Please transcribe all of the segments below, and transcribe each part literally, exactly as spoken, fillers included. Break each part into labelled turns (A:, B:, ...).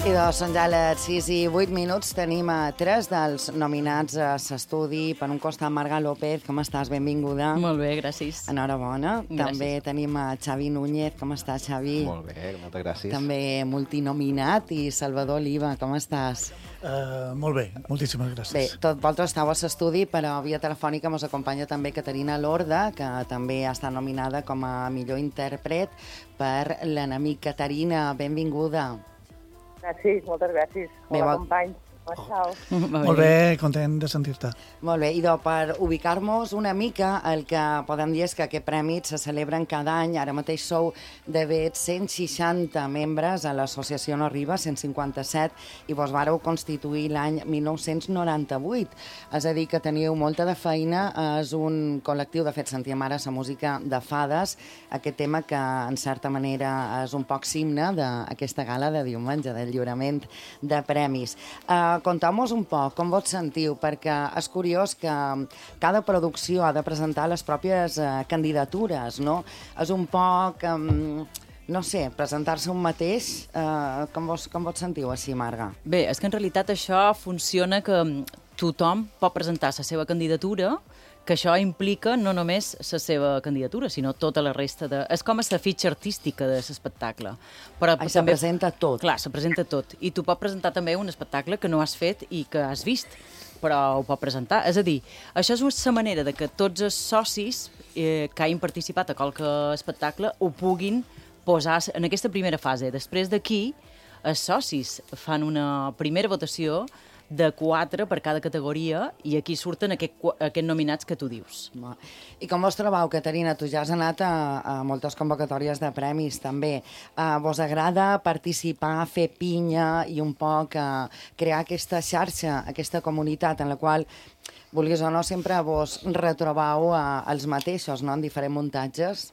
A: I doncs són ja les sis i vuit minuts. Tenim a tres dels nominats a l'estudi. Per un costat, Marga López, com estàs? Benvinguda.
B: Molt bé, gràcies.
A: Enhorabona.
B: Gràcies.
A: També tenim a Xavi Núñez. Com estàs, Xavi?
C: Molt bé, moltes gràcies.
A: També multinominat. I Salvador Oliva, com estàs?
D: Uh, molt bé, moltíssimes gràcies.
A: Bé, tot vosaltres estàu a l'estudi, però via telefònica ens acompanya també Caterina Lorda, que també està nominada com a millor intèrpret per L'enemic. Caterina, benvinguda.
E: Gràcies, moltes gràcies.
A: Bé,
E: Hola,
A: bon-
E: companys. Ciao.
D: Molt bé, content de sentir-te.
A: Molt bé, i doncs, per ubicar-nos una mica, el que podem dir és que aquest premi se celebren cada any. Ara mateix sou de bet cent seixanta membres a l'associació No Arriba, cent cinquanta-set, i vos vareu constituir l'any mil nou-cents noranta-vuit. És a dir, que teniu molta de feina. És un col·lectiu, de fet, sentíem ara la música de Fades, aquest tema que, en certa manera, és un poc simne d'aquesta gala de diumenge, del lliurament de premis. Uh, Conteu-nos un poc com vos sentiu, perquè és curiós que cada producció ha de presentar les pròpies uh, candidatures, no? És un poc, um, no sé, presentar-se un mateix. Uh, com, vos, com vos sentiu així, Marga?
B: Bé, és que en realitat això funciona que tothom pot presentar la seva candidatura, que això implica no només la seva candidatura, sinó tota la resta de... És com la fitxa artística de l'espectacle. Però
A: Ai, se presenta tot.
B: Clar, se presenta tot. I tu pots presentar també un espectacle que no has fet i que has vist, però ho pot presentar. És a dir, això és una manera de que tots els socis eh, que hagin participat a qualque espectacle ho puguin posar en aquesta primera fase. Després d'aquí, els socis fan una primera votació de quatre per cada categoria i aquí surten aquest, aquests nominats que tu dius.
A: I com vos trobeu, Caterina? Tu ja has anat a, a moltes convocatòries de premis, també. Uh, vos agrada participar, fer pinya i un poc uh, crear aquesta xarxa, aquesta comunitat en la qual, vulguis o no, sempre vos retrobeu uh, els mateixos, no?, en diferents muntatges?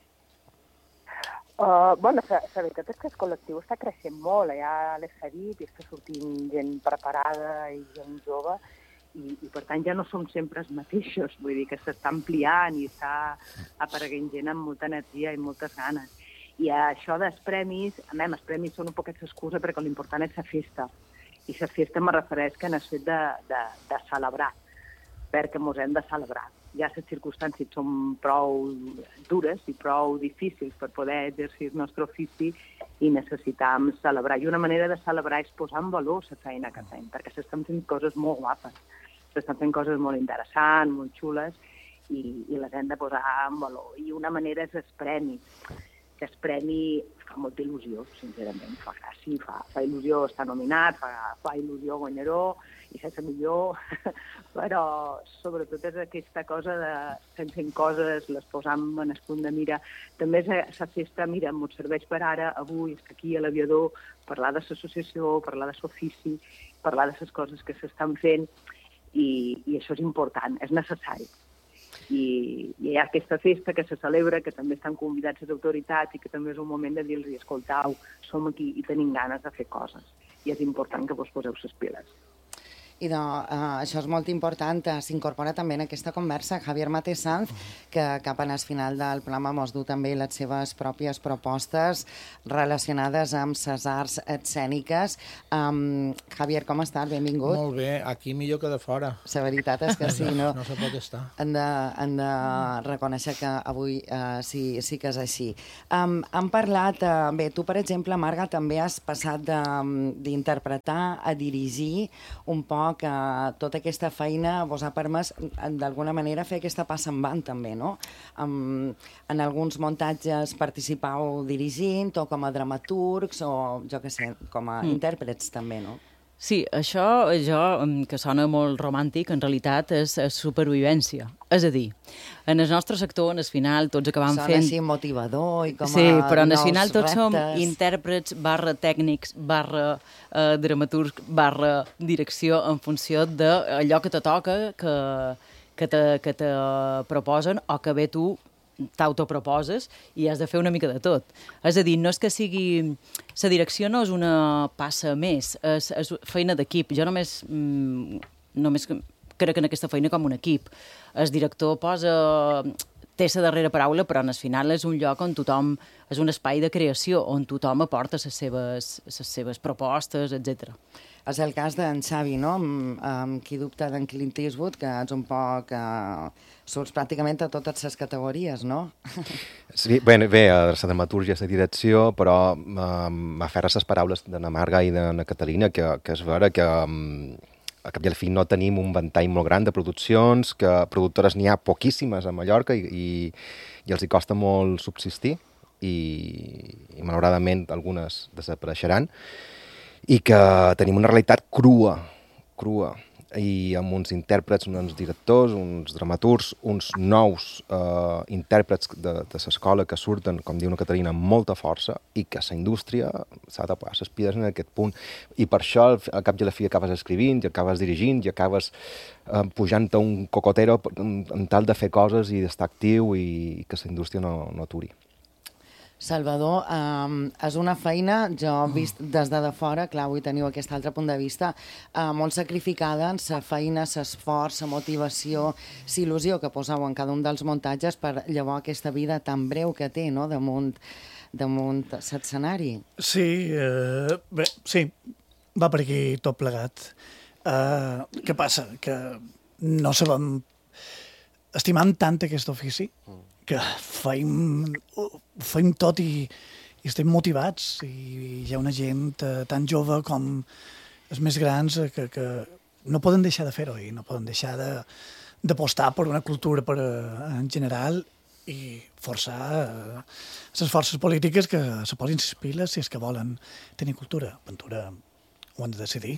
E: Uh, bueno, la, la veritat és que el col·lectiu està creixent molt, ja l'he dit, i està sortint gent preparada i gent jove, i, i per tant ja no som sempre els mateixos, vull dir que s'està ampliant i està apareguent gent amb molta energia i moltes ganes. I això dels premis, a mi, els premis són un poquet l'excusa perquè l'important és la festa, i la festa me refereix que en el fet de, de, de celebrar, perquè mos hem de celebrar. Ja les circumstàncies són prou dures i prou difícils per poder exercir el nostre ofici i necessitam celebrar. I una manera de celebrar és posar en valor la feina que fem, perquè s'estan fent coses molt guapes, s'estan fent coses molt interessants, molt xules, i, i les hem de posar en valor. I una manera és el premi, que el premi fa molta il·lusió, sincerament, fa gràcia, fa, fa il·lusió estar nominat, fa, fa il·lusió guanyaró, i ser millor, però sobretot és aquesta cosa de estem fent coses, les posam en el punt de mira. També la festa, mira, ens serveix per ara, avui, estar aquí a l'Aviador, parlar de l'associació, parlar de l'ofici, parlar de les coses que s'estan fent, i, i això és important, és necessari. I, i hi ha aquesta festa que se celebra, que també estan convidats les autoritats i que també és un moment de dir-los, escoltau, som aquí i tenim ganes de fer coses. I és important que vos poseu les piles.
A: I doncs, uh, això és molt important. S'incorpora també en aquesta conversa Javier Mate Sanz, que cap en el final del programa mos du també les seves pròpies propostes relacionades amb les arts escèniques. Um, Javier, com estàs? Benvingut.
F: Molt bé, aquí millor que de fora.
A: La veritat és que sí, no?
F: No se pot estar.
A: Hem de, hem de reconèixer que avui uh, sí, sí que és així. Um, hem parlat, uh, bé, tu, per exemple, Marga, també has passat d'interpretar a dirigir un poc que tota aquesta feina vos ha permès d'alguna manera fer aquesta passa endavant també, no? Um, en alguns muntatges participau dirigint o com a dramaturgs o, jo què sé, com a mm. intèrprets també, no?
B: Sí, això, jo, que sona molt romàntic, en realitat és, és supervivència. És a dir, en el nostre sector, en el final, tots acabam
A: sona
B: fent...
A: Sona així motivador i com a
B: sí, però en el
A: nous
B: final tots
A: reptes.
B: som intèrprets, barra tècnics, barra eh, dramaturg, barra direcció, en funció d'allò que te toca, que, que, te, que te proposen, o que bé tu t'autoproposes i has de fer una mica de tot. És a dir, no és que sigui... La direcció no és una passa més, és, és feina d'equip. Jo només, mm, només crec en aquesta feina com un equip. El director posa... té la darrera paraula, però en el final és un lloc on tothom és un espai de creació on tothom aporta les seves, les seves propostes, etcètera.
A: És el cas d'en Xavi, no? Amb, amb qui dubta d'en Clint Eastwood, que ets un poc... Eh, surts pràcticament a totes les categories, no?
C: Sí, bé, bé la dramatúrgia, la direcció, però eh, m'aferra les paraules de na Marga i de na Catalina, que, que és vera que um, a cap i a la fi no tenim un ventall molt gran de produccions, que productores n'hi ha poquíssimes a Mallorca i, i, i els hi costa molt subsistir i, i malauradament algunes desapareixeran, i que tenim una realitat crua, crua, i amb uns intèrprets, uns directors, uns dramaturgs, uns nous eh, intèrprets de, de l'escola que surten, com diu una Caterina, amb molta força, i que la indústria s'ha de tapar les piles en aquest punt. I per això, al cap i a la fi, acabes escrivint, i acabes dirigint, i acabes eh, pujant a un cocotero en, en tal de fer coses i d'estar actiu i que la indústria no, no aturi.
A: Salvador, eh, és una feina, jo vist des de, de fora, clar, avui teniu aquest altre punt de vista, eh, molt sacrificada en la feina, l'esforç, la motivació, l'il·lusió que poseu en cada un dels muntatges per llavors aquesta vida tan breu que té, no?, damunt, damunt l'escenari.
D: Sí, eh, bé, sí, va per aquí tot plegat. Eh, què passa? Que no sabem... Estimam tant aquest ofici que feim, feim tot i, i estem motivats, i hi ha una gent eh, tan jove com els més grans eh, que, que no poden deixar de fer-ho i no poden deixar de, d'apostar per una cultura per, eh, en general, i forçar eh, les forces polítiques que se posin les piles si és que volen tenir cultura. Ventura ho han de decidir,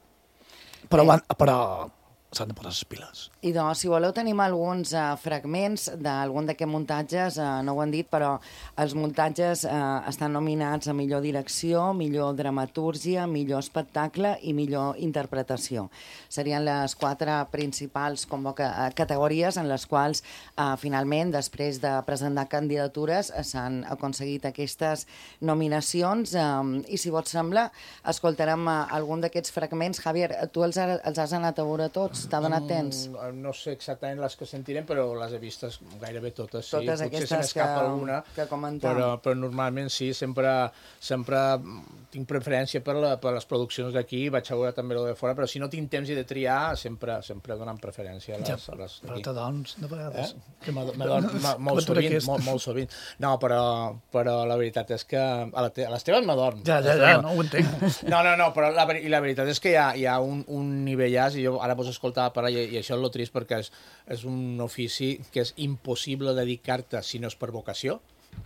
D: però, eh. però s'han de posar les piles.
A: I doncs, si voleu, tenim alguns uh, fragments d'algun d'aquests muntatges, uh, no ho han dit, però els muntatges uh, estan nominats a millor direcció, millor dramatúrgia, millor espectacle i millor interpretació. Serien les quatre principals convoca uh, categories en les quals, uh, finalment, després de presentar candidatures, uh, s'han aconseguit aquestes nominacions. Um, I, si vos sembla, escoltarem uh, algun d'aquests fragments. Javier, tu els, ha, els has anat a veure tots? T'ha donat temps?
F: Mm, no sé exactament les que sentirem, però les he vistes gairebé totes, sí.
A: Totes
F: Potser
A: aquestes
F: se m'escapa
A: que,
F: alguna,
A: que comentam.
F: Però, però normalment sí, sempre, sempre tinc preferència per, la, per les produccions d'aquí, vaig a veure també el de fora, però si no tinc temps i de triar, sempre, sempre donant preferència a les,
D: ja,
F: a les
D: d'aquí. Però t'adons, de vegades.
F: Eh? Que m'adon molt sovint, molt, molt sovint. No, però, però la veritat és que a, la te a les teves m'adorm.
D: Ja, ja, ja, no ho entenc.
F: No, no, no, però la, i la veritat és que hi ha, hi ha un, un nivellàs, i jo ara vos escoltava parlar, i, i això és lo trist, perquè és, és un ofici que és impossible dedicar-te si no és per vocació,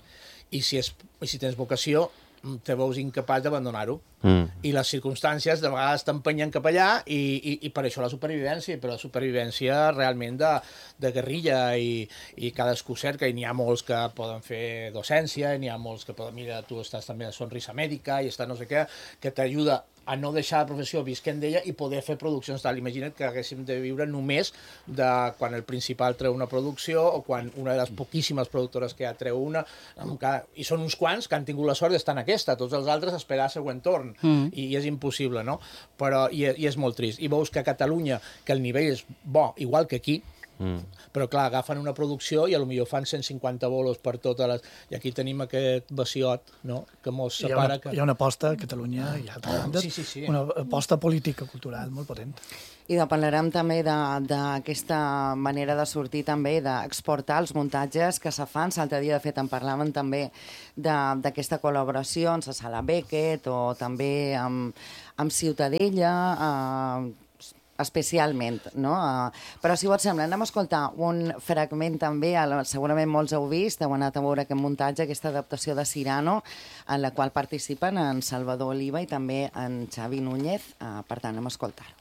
F: i si, és, i si tens vocació te veus incapaç d'abandonar-ho. Mm. I les circumstàncies de vegades t'empenyen cap allà, i, i, i per això la supervivència, però la supervivència realment de, de guerrilla, i, i cadascú cerca, i n'hi ha molts que poden fer docència, i n'hi ha molts que poden... Mira, tu estàs també a Sonrisa Mèdica, i estàs no sé què, que t'ajuda a no deixar la professió visquent d'ella i poder fer produccions tal. Imagina't que haguéssim de viure només de quan el principal treu una producció, o quan una de les poquíssimes productores que ja treu una, i són uns quants que han tingut la sort d'estar en aquesta, tots els altres esperar el següent torn, mm. i, i és impossible, no? Però, i, i és molt trist. I veus que a Catalunya, que el nivell és bo, igual que aquí, Mm. però clar, agafen una producció i potser fan cent cinquanta bolos per totes les... I aquí tenim aquest vaciot, no?, que mos separa...
D: Hi ha una, hi ha una aposta a Catalunya, hi ha oh, sí, sí, sí. una aposta política, cultural molt potent.
A: I de parlarem també d'aquesta manera de sortir també, d'exportar els muntatges que se fan. L'altre dia, de fet, en parlaven també d'aquesta col·laboració amb la Sala Beckett, o també amb, amb Ciutadella, eh, especialment, no? Uh, però si vos sembla, anem a escoltar un fragment també, segurament molts heu vist, heu anat a veure aquest muntatge, aquesta adaptació de Cyrano, en la qual participen en Salvador Oliva i també en Xavi Núñez. Uh, per tant, anem a escoltar-ho.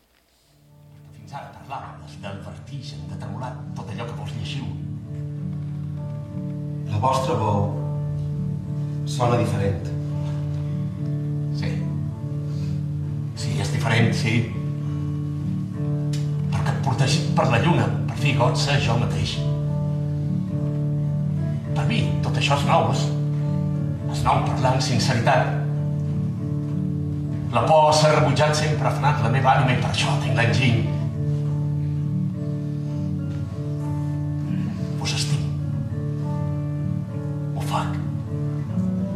G: Fins ara parlàvem del vertigen, de tremolar tot allò que vos llegiu. La vostra veu sona diferent. Sí. Sí, és diferent, sí. Perquè protegit per la lluna, per fi got ser jo mateix. Per mi, tot això és nou, és, és nou parlar amb sinceritat. La por s'ha rebutjat sempre ha frenat la meva ànima, i per això tinc l'enginy. Vos estim. Ho fac.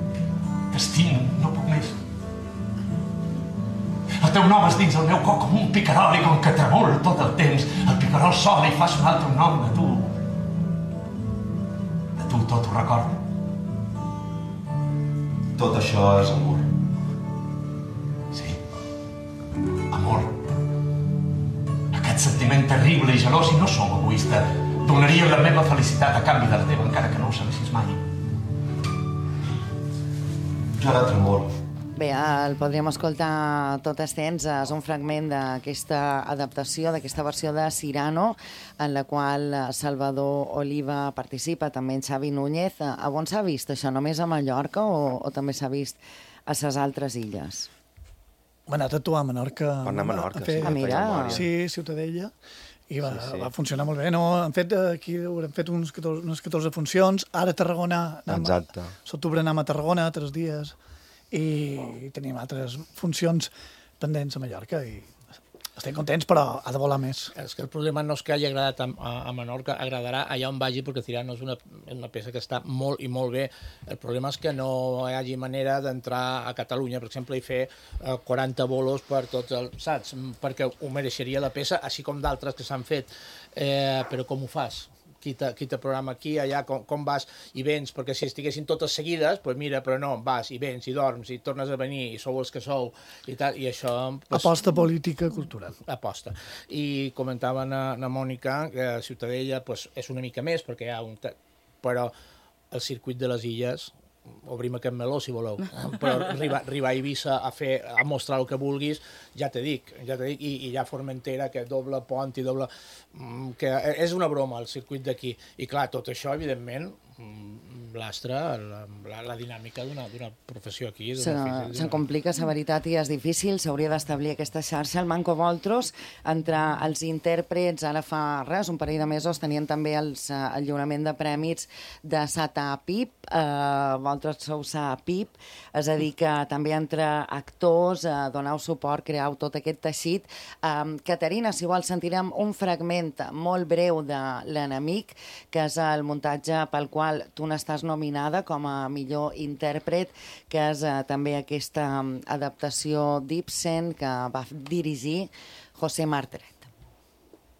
G: teu nom és dins el meu cor com un picarol i com que tremol tot el temps, el picarol sola i fa sonar el teu nom de tu. De tu tot ho recorda? Tot això és amor. Sí, amor. Aquest sentiment terrible i gelós, i no som egoista, donaria la meva felicitat a canvi de la teva, encara que no ho sabessis mai. Jo ara tremol.
A: Bé, el podríem escoltar tot estens. És un fragment d'aquesta adaptació, d'aquesta versió de Cyrano, en la qual Salvador Oliva participa, també en Xavi Núñez. A on s'ha vist això? Només a Mallorca o, o també s'ha vist a les altres illes?
D: Va anar a actuar a Menorca.
C: Va anar a Menorca,
D: a fer,
C: sí.
A: Ah, mira.
D: Sí, Ciutadella. I va,
C: Sí, sí.
D: va funcionar molt bé. No, han fet aquí haurem fet uns catorze, unes catorze funcions. Ara a Tarragona... anem a-
C: Exacte.
D: S'octubre anem a Tarragona, tres dies, i tenim altres funcions pendents a Mallorca i estem contents, però ha de volar més.
F: És que el problema no és que hagi agradat a, a, a Menorca, agradarà allà on vagi, perquè Cyrano és una, una peça que està molt i molt bé. El problema és que no hi hagi manera d'entrar a Catalunya, per exemple, i fer eh, quaranta bolos per tots els... Saps? Perquè ho mereixeria la peça, així com d'altres que s'han fet. Eh, però com ho fas? Qui te, qui te programa aquí, allà, com, com vas i vens, perquè si estiguessin totes seguides, doncs mira, però no, vas i vens i dorms i tornes a venir i sou els que sou i tal, i això... Pues,
D: Aposta política cultural.
F: aposta. I comentava na, na Mònica que Ciutadella pues, és una mica més, perquè hi ha un... Però el circuit de les illes, obrim aquest meló si voleu, però arribar, arribar a Eivissa a, fer, a mostrar el que vulguis, ja te dic, ja te dic, i, i ja Formentera, que doble pont i doble... que és una broma el circuit d'aquí. I clar, tot això, evidentment, lastra la, la, la dinàmica d'una professió aquí.
A: Se, se complica, la veritat, i és difícil. S'hauria d'establir aquesta xarxa. El Manco Voltros, entre els intèrprets, ara fa res, un parell de mesos, tenien també els, el lliurament de prèmits de Sata Pip, eh, vosaltres sou Sa Pip, és a dir, que també entre actors eh, doneu suport, creeu tot aquest teixit. Eh, Caterina, si vols, sentirem un fragment molt breu de L'enemic, que és el muntatge pel qual tu n'estàs nominada com a millor intèrpret, que és eh, també aquesta adaptació d'Ibsen que va dirigir José Martre.